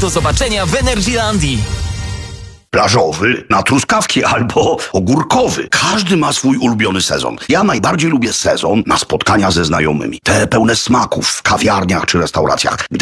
Do zobaczenia w Energylandii. Plażowy, na truskawki albo ogórkowy. Każdy ma swój ulubiony sezon. Ja najbardziej lubię sezon na spotkania ze znajomymi. Te pełne smaków w kawiarniach czy restauracjach.